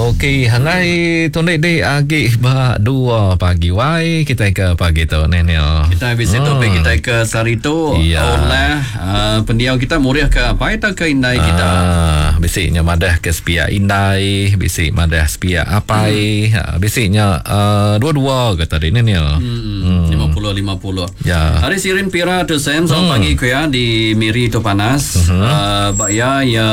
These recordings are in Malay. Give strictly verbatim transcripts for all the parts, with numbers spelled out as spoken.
Okey, hangai tu ni di agi ba dua pagi wai kita ke pagi tu ni ni. Kita visit hmm. topik kita ke Sarito ya. Oleh uh, pendiam kita muriah ke apa itu ke indai kita. Ah, bisiknya madah ke spia indai, bisik madah spia apai, hmm. bisiknya uh, dua-dua ke tadi ni ni. Hmm. lima puluh lima puluh. Ya. Hari sirin pira tu sem selamat hmm. pagi ku ya di Miri tu panas. Hmm. Uh, ba ya ya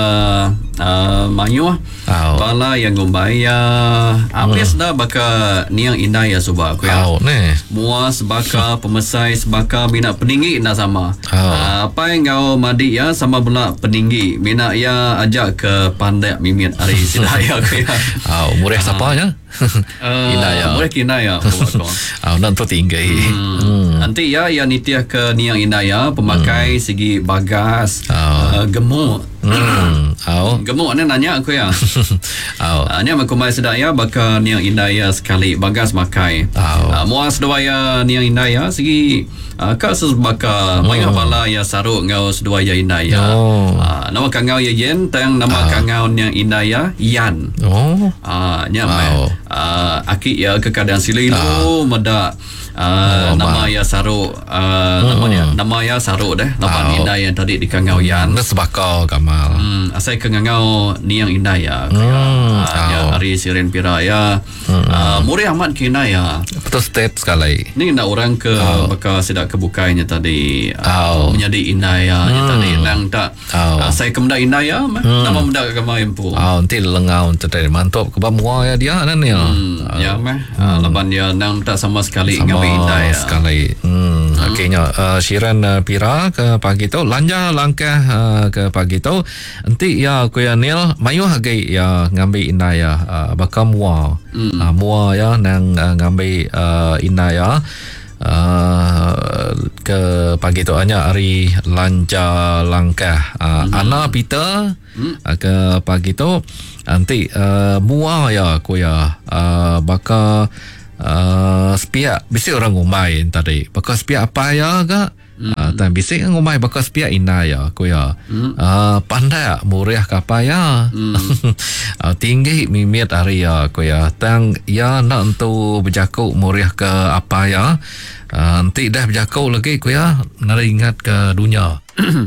uh, mayuh. Oh. Bala yang gombaya apes hmm. dah baka niang indah ya subak aku ya. Oh, ne. Muas baka pemesai sebaka minat peninggi dah sama. Oh. Uh, apa yang kau madi ya sama pula peninggi minat ya ajak ke pandai mimit hari sidaya aku ya. Oh, murah uh, siapa ya? Uh, inaya. Murah kinaya aku. Oh, nanti tinggi. Hmm. Hmm. Nanti ya ya nitiah ke niang inaya pemakai hmm. segi bagas oh. uh, gemuk. Hmm. Oh. Gemuk ni nanya aku ya. Oh. Uh, ni aku mai sedaya baka niang indaya sekali bagas makai. Oh. Uh, muas dua ya niang indaya segi uh, ka sebaka hmm. mai bala ya saruk ngau sedua ya indaya. Oh. Uh, nama kangau ya yen tang nama oh. kangau niang indaya Yan. Oh. Ah uh, nya mai. Oh. Uh, aki ya kekadang sililu oh. meda Uh, oh, nama ya saruk uh, hmm. namanya nama ya saruk deh nama oh. indah yang tadi di kangau Yan sebakau Kamal hmm, asal ke ngau ni yang indah ya hmm. uh, oh. ya hari sirin pira ya hmm. uh, murih amat kina ya betul state sekali ni nak orang ke oh. baka sidak kebukainya tadi uh, oh. menjadi indah ya hmm. tadi nang tak oh. uh, saya kemda indah ya hmm. nama menda ke kamai empu oh nanti lengau tadi mantap ke bamua ya dia nan ya hmm. oh. ya meh uh, leban dia nang tak sama sekali sama indah ya. sekali. Hmm, hmm. Okeynya uh, Shiran uh, Pira ke pagi tu lanja langkah uh, ke pagi tu nanti ya aku ya Nil mayu hagi ya ngambil indah ya uh, bakal mua hmm. uh, mua ya nang uh, ngambil uh, indah ya uh, ke pagi tu hanya hari lanja langkah uh, hmm. Ana Peter hmm. uh, ke pagi tu nanti uh, mua ya aku ya uh, bakal Uh, sepia bisik orang ngumai tadi bakal sepia apa ya ke mm. uh, dan bisik ngumai bakal sepia ina ya aku ya mm. uh, pandai murah apa ya mm. uh, tinggi mimit hari ya aku ya tang ya nak untuk berjakuk murah ke apa ya uh, nanti dah berjakuk lagi aku ya nak ingat ke dunia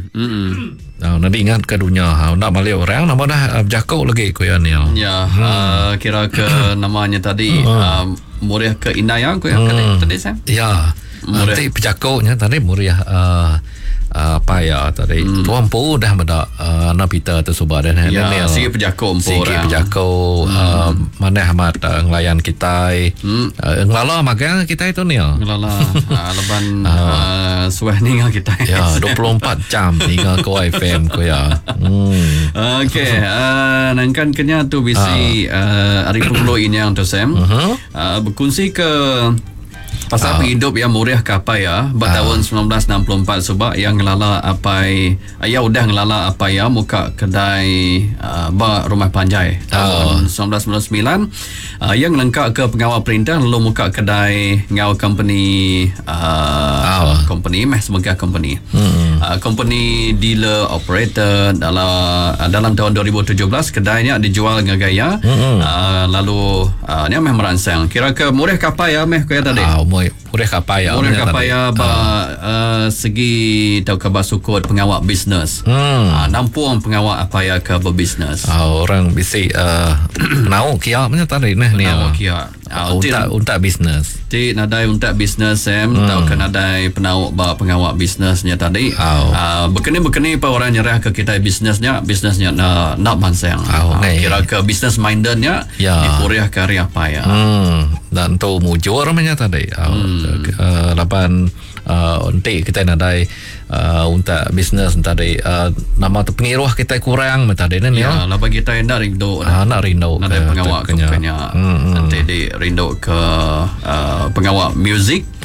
Nah, nanti ingat ke dunia ha, nak balik orang nama dah uh, berjakuk lagi aku ya Neil ya hmm. uh, kira ke namanya tadi hmm. uh, murah ke Inaya aku yang hmm. tadi saya ya murah. Nanti berjakuknya tadi murah uh, uh, apa ya tadi hmm. tuan pu dah benda uh, Napita tu subah dan ya sikit berjakuk sikit berjakuk hmm. uh, mana amat uh, ngelayan kita hmm. uh, ngelala magang kita itu Neil ngelala uh, leban uh, suah ni kita ya dua puluh empat jam tinggal ke F M ko ya hmm. okey uh, nangkan kenya tu bisi uh, hari perlu ini yang tu Sam uh-huh. uh, berkongsi ke pasal oh. hidup yang murah ke apa ya bertahun oh. sembilan belas enam puluh empat sebab yang ngelala apa ya udah ngelala apa ya muka kedai uh, bar rumah panjai tahun oh. sembilan belas sembilan puluh sembilan uh, yang lengkap ke pengawal perintah lalu muka kedai ngau company uh, oh. company meh sebagai company hmm. uh, company dealer operator dalam uh, dalam tahun dua ribu tujuh belas kedainya dijual dengan gaya hmm. uh, lalu uh, ni meh merangsang kira ke murah ke apa ya meh kaya tadi oh. Murah kapaya murah kapaya ba uh. uh, segi tau kabar sukut pengawal bisnes hmm. uh, nampung pengawal apa ya ke berbisnes uh, orang bisi uh, nau kia punya tadi nah ni nau kia uh, untuk untuk bisnes ti nadai untuk bisnes em hmm. tau kan nadai penau ba pengawal bisnesnya tadi oh. uh, berkeni-berkeni pa orang nyerah ke kita bisnesnya bisnesnya na nak mansang oh, uh, kira ke business mindednya ya. Dipuriah karya apa ya hmm. dan tu mujur punya tadi Hmm. Uh, lapan uh, nanti kita nadai uh, untuk bisnes tadi uh, nama tu pengiruh kita kurang tadi ni ya lapan kita nak rindu ah, nak rindu nak pengawal kenya hmm, nanti di rindu ke uh, pengawal muzik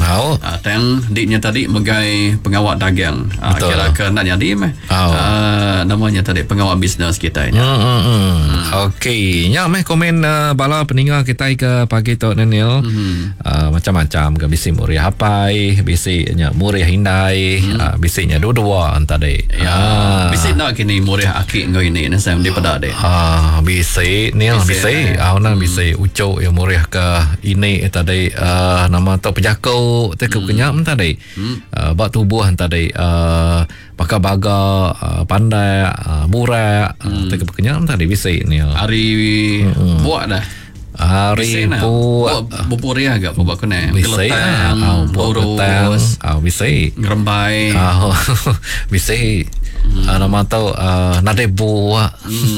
Oh. Uh, tang diknya tadi megai pengawal dagang. Uh, kira ke nak jadi meh. Oh. Uh, namanya tadi pengawal bisnes kita ini. Hmm, hmm, hmm. hmm. Okey, nya meh komen uh, bala pendengar kita ke pagi tu Nenil. Hmm. Uh, macam-macam ke bisi muriah hapai, bisi nya muriah hindai, hmm. uh, bisi nya dua-dua tadi. Ya, ah. bisi nak kini muriah akik ngau ini ni saya di pada deh. Ah, bisi Nil bisi. Ah, ona bisi ucok yang muriah ke ini tadi uh, nama tu pejakau te ke kenyam tadi. Hmm. Uh, bak tubuh tadi uh, pakai baga uh, pandai uh, murah uh, te ke kenyam tadi bisi Nil. Hari hmm. buat dah. Hari buat bupuri agak buat kena bisa ah urus ah bisa ngerembai ah bisa nama tahu nade buat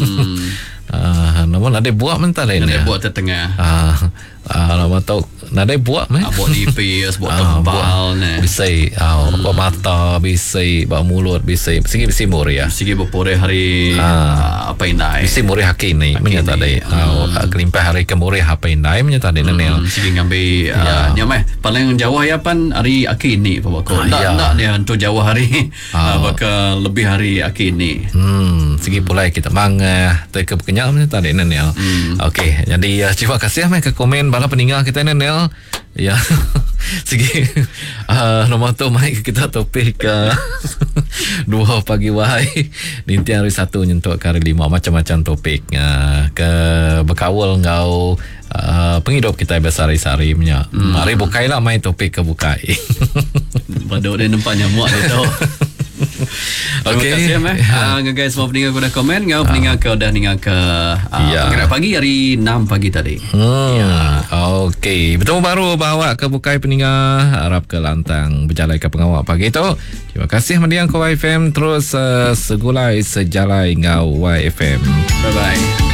nama nade buat mental ini nade buat tetengah ah nama tahu nade buat meh buat nipis buat tebal ne bisa ah buat mata bisa buat mulut bisa sigi bisa muriah sigi bupuri hari apa ini bisa muriah hakini ni menyata deh ah kelimpah hari kemuriah apa ini menyata deh Nenil sigi ngambil nyameh paling jauh ya pan hari akini pokok tak tak dia untuk jauh hari bakal lebih hari akini hmm sigi pula kita mangah te ke kenyang menyata deh Nenil okey jadi terima kasih meh ke komen bala peninggal kita Nenil ya segi uh, nombor tu mai kita topik uh, dua pagi wahai ninti hari satu nyentuk ke hari lima macam-macam topik uh, ke berkawal ngau uh, penghidup kita bersari-sari punya hmm. mari bukailah mai topik ke bukai pada dia nampak nyamuk dia tahu. Terima okay. kasih meh. Uh, guys semua pendengar sudah komen, ngau pendengar ke udah dengar ke uh, yeah. Penggerak pagi hari enam pagi tadi. Hmm. Yeah. Okey, bertemu baru bawa ke bukai pendengar harap ke lantang berjalan ke pengawal pagi tu. Terima kasih mendiang ke Y F M terus uh, segulai sejalai ngau Y F M. Bye bye.